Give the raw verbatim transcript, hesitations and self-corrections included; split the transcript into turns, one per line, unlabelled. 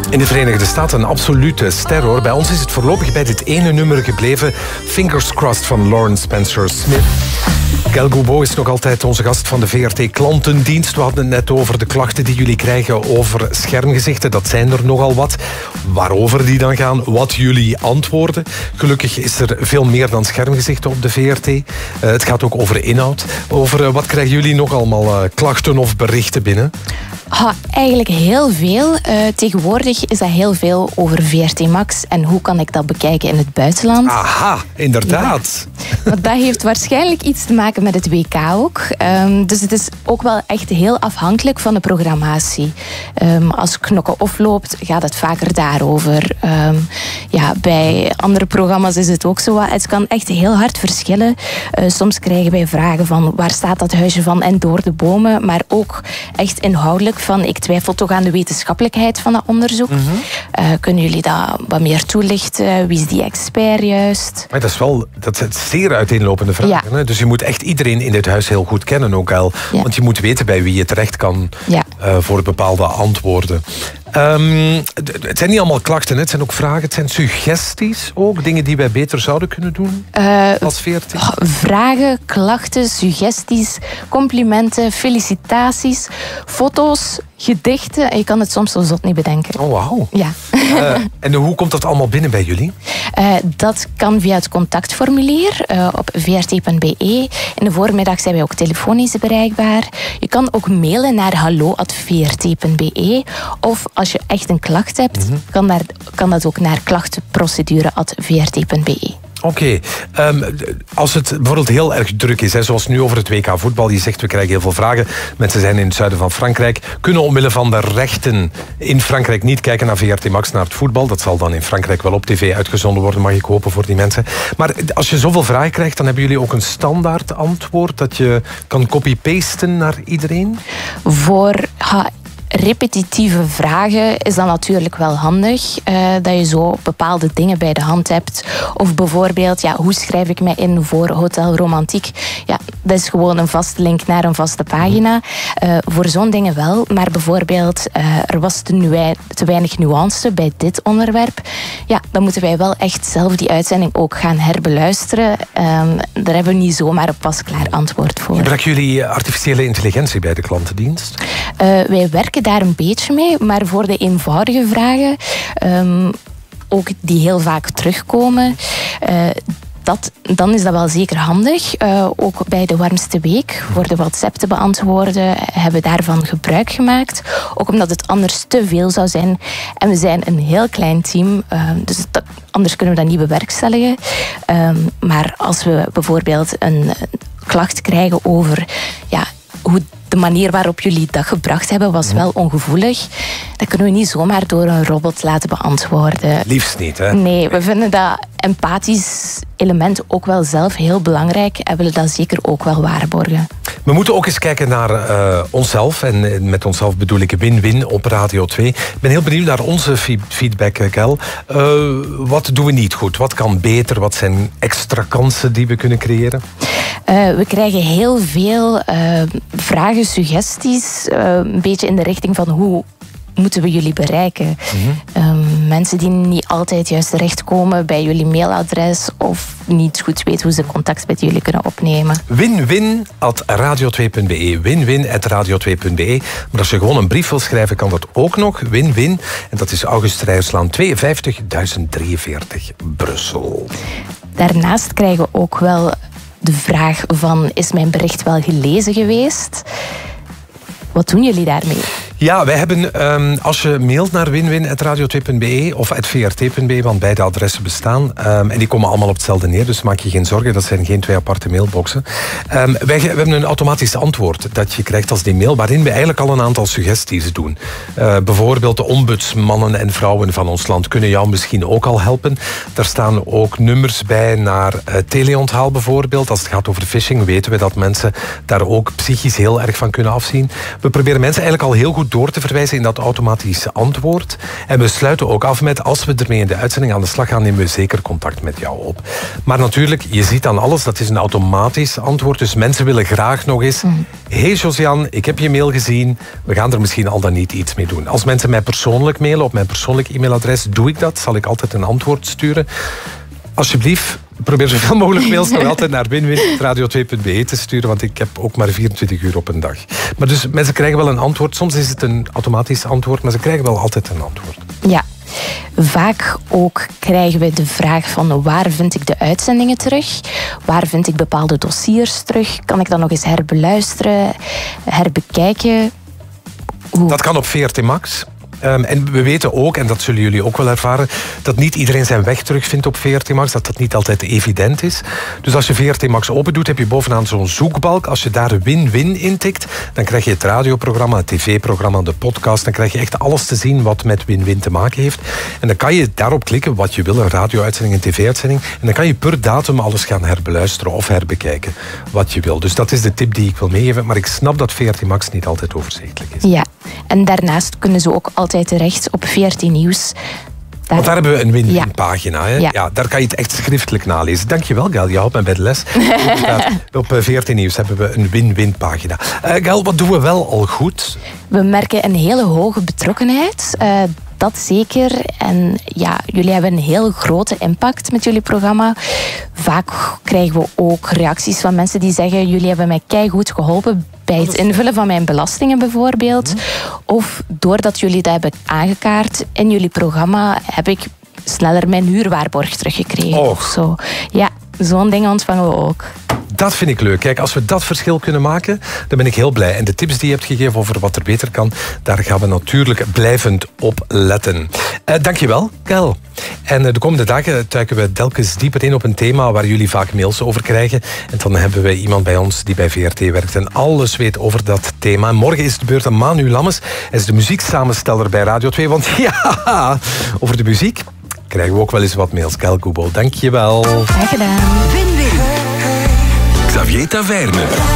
In de Verenigde Staten een absolute ster, hoor. Bij ons is het voorlopig bij dit ene nummer gebleven. Fingers Crossed van Lawrence Spencer Smith. Kel Goubeau is nog altijd onze gast van de V R T Klantendienst. We hadden het net over de klachten die jullie krijgen over schermgezichten. Dat zijn er nogal wat. Waarover die dan gaan, wat jullie antwoorden. Gelukkig is er veel meer dan schermgezichten op de V R T. Uh, het gaat ook over inhoud. Over uh, wat krijgen jullie nog allemaal uh, klachten of berichten binnen?
Ha, eigenlijk heel veel. Uh, tegenwoordig is dat heel veel over V R T Max en hoe kan ik dat bekijken in het buitenland.
Aha, inderdaad.
Ja. Want dat heeft waarschijnlijk iets te maken met het W K ook. Um, dus het is ook wel echt heel afhankelijk van de programmatie. Um, als Knokken Off loopt, gaat het vaker daarover. Um, ja, bij andere programma's is het ook zo. Het kan echt heel hard verschillen. Uh, soms krijgen wij vragen van waar staat dat huisje van en door de bomen. Maar ook echt inhoudelijk van ik twijfel toch aan de wetenschappelijkheid van dat onderzoek. Mm-hmm. Uh, kunnen jullie dat wat meer toelichten? Wie is die expert juist?
Maar dat is wel dat zijn zeer uiteenlopende vragen. Ja. Hè? Dus je moet echt iedereen in dit huis heel goed kennen ook al. Ja. Want je moet weten bij wie je terecht kan ja. uh, voor bepaalde antwoorden. Um, het zijn niet allemaal klachten, hè? Het zijn ook vragen, het zijn suggesties ook. Dingen die wij beter zouden kunnen doen uh, als V R T.
Vragen, klachten, suggesties, complimenten, felicitaties, foto's, gedichten. Je kan het soms zo zot niet bedenken.
Oh, wauw.
Ja.
Uh, en hoe komt dat allemaal binnen bij jullie?
Uh, dat kan via het contactformulier uh, op v r t punt b e. In de voormiddag zijn wij ook telefonisch bereikbaar. Je kan ook mailen naar hallo at v r t punt b e. Of als je echt een klacht hebt, mm-hmm. kan, daar, kan dat ook naar klachtenprocedure at v r t punt b e.
Oké, okay. um, als het bijvoorbeeld heel erg druk is, hè, zoals nu over het W K voetbal, je zegt we krijgen heel veel vragen, mensen zijn in het zuiden van Frankrijk, kunnen omwille van de rechten in Frankrijk niet kijken naar V R T Max, naar het voetbal. Dat zal dan in Frankrijk wel op tv uitgezonden worden, mag ik hopen voor die mensen. Maar als je zoveel vragen krijgt, dan hebben jullie ook een standaard antwoord dat je kan copy-pasten naar iedereen?
Voor... Ha, repetitieve vragen is dan natuurlijk wel handig. Uh, dat je zo bepaalde dingen bij de hand hebt. Of bijvoorbeeld, ja, hoe schrijf ik mij in voor Hotel Romantiek? Ja, dat is gewoon een vaste link naar een vaste pagina. Uh, voor zo'n dingen wel. Maar bijvoorbeeld, uh, er was te, nu- te weinig nuance bij dit onderwerp. Ja, dan moeten wij wel echt zelf die uitzending ook gaan herbeluisteren. Um, daar hebben we niet zomaar een pasklaar antwoord voor.
Gebruiken jullie artificiële intelligentie bij de klantendienst?
Uh, wij werken daar een beetje mee, maar voor de eenvoudige vragen, um, ook die heel vaak terugkomen, uh, dat, dan is dat wel zeker handig. Uh, ook bij de warmste week, voor de WhatsApp te beantwoorden, hebben we daarvan gebruik gemaakt. Ook omdat het anders te veel zou zijn. En we zijn een heel klein team, uh, dus dat, anders kunnen we dat niet bewerkstelligen. Um, maar als we bijvoorbeeld een klacht krijgen over ja, hoe de manier waarop jullie dat gebracht hebben was wel ongevoelig. Dat kunnen we niet zomaar door een robot laten beantwoorden.
Liefst niet, hè?
Nee, we vinden dat empathisch element ook wel zelf heel belangrijk en willen dat zeker ook wel waarborgen.
We moeten ook eens kijken naar uh, onszelf. En met onszelf bedoel ik win-win op Radio twee. Ik ben heel benieuwd naar onze feedback, Kel. Uh, wat doen we niet goed? Wat kan beter? Wat zijn extra kansen die we kunnen creëren?
Uh, we krijgen heel veel uh, vragen, suggesties. Uh, een beetje in de richting van hoe moeten we jullie bereiken. Mm-hmm. Um, mensen die niet altijd juist terechtkomen bij jullie mailadres of niet goed weten hoe ze contact met jullie kunnen opnemen.
Win-win at radio twee punt b e. Win-win at radio twee punt b e. Maar als je gewoon een brief wil schrijven, kan dat ook nog. Win-win. En dat is August Rijslaan tweeënvijftig duizend drieënveertig Brussel.
Daarnaast krijgen we ook wel de vraag van, is mijn bericht wel gelezen geweest? Wat doen jullie daarmee?
Ja, wij hebben, um, als je mailt naar win-win at radio twee punt b e of at v r t punt b e, want beide adressen bestaan, um, en die komen allemaal op hetzelfde neer, dus maak je geen zorgen, dat zijn geen twee aparte mailboxen. Um, wij we hebben een automatisch antwoord dat je krijgt als die mail, waarin we eigenlijk al een aantal suggesties doen. Uh, bijvoorbeeld de ombudsmannen en vrouwen van ons land kunnen jou misschien ook al helpen. Daar staan ook nummers bij naar uh, teleonthaal bijvoorbeeld. Als het gaat over phishing weten we dat mensen daar ook psychisch heel erg van kunnen afzien. We proberen mensen eigenlijk al heel goed ook door te verwijzen in dat automatische antwoord. En we sluiten ook af met, als we ermee in de uitzending aan de slag gaan, nemen we zeker contact met jou op. Maar natuurlijk, je ziet aan alles, dat is een automatisch antwoord. Dus mensen willen graag nog eens... Mm. Hey Josiane, ik heb je mail gezien. We gaan er misschien al dan niet iets mee doen. Als mensen mij persoonlijk mailen op mijn persoonlijk e-mailadres, doe ik dat. Zal ik altijd een antwoord sturen. Alsjeblieft, probeer zoveel mogelijk mails nog altijd naar win win punt radio twee punt b e te sturen, want ik heb ook maar vierentwintig uur op een dag. Maar dus mensen krijgen wel een antwoord. Soms is het een automatisch antwoord, maar ze krijgen wel altijd een antwoord.
Ja. Vaak ook krijgen we de vraag van waar vind ik de uitzendingen terug? Waar vind ik bepaalde dossiers terug? Kan ik dat nog eens herbeluisteren, herbekijken? Hoe?
Dat kan op V R T Max. Um, en we weten ook, en dat zullen jullie ook wel ervaren, dat niet iedereen zijn weg terugvindt op V R T Max, dat dat niet altijd evident is. Dus als je V R T Max open doet, heb je bovenaan zo'n zoekbalk. Als je daar win-win intikt, dan krijg je het radioprogramma, het tv-programma, de podcast. Dan krijg je echt alles te zien wat met win-win te maken heeft. En dan kan je daarop klikken wat je wil, een radio-uitzending, een tv-uitzending. En dan kan je per datum alles gaan herbeluisteren of herbekijken wat je wil. Dus dat is de tip die ik wil meegeven. Maar ik snap dat V R T Max niet altijd overzichtelijk is.
Ja, en daarnaast kunnen ze ook altijd terecht op V R T Nieuws.
Daar... Want daar hebben we een win-win ja. pagina. Hè? Ja. Ja, daar kan je het echt schriftelijk nalezen. Dankjewel, Gael. Je houdt mij bij de les. Op V R T Nieuws hebben we een win-win pagina. Uh, Gael, wat doen we wel al goed?
We merken een hele hoge betrokkenheid. Uh, dat zeker. En ja, jullie hebben een heel grote impact met jullie programma. Vaak krijgen we ook reacties van mensen die zeggen: jullie hebben mij keigoed geholpen bij het invullen van mijn belastingen bijvoorbeeld. Mm-hmm. Of doordat jullie dat hebben aangekaart in jullie programma, heb ik sneller mijn huurwaarborg teruggekregen.
Oh.
Of zo. Ja, zo'n ding ontvangen we ook.
Dat vind ik leuk. Kijk, als we dat verschil kunnen maken, dan ben ik heel blij. En de tips die je hebt gegeven over wat er beter kan, daar gaan we natuurlijk blijvend op letten. Uh, dankjewel, Gael. En uh, de komende dagen tuiken we telkens dieper in op een thema waar jullie vaak mails over krijgen. En dan hebben we iemand bij ons die bij V R T werkt en alles weet over dat thema. Morgen is de beurt aan Manu Lammes. Hij is de muzieksamensteller bij Radio twee. Want ja, over de muziek krijgen we ook wel eens wat mails. Gael Goubo, dankjewel.
Graag gedaan.
Xavier Taverne.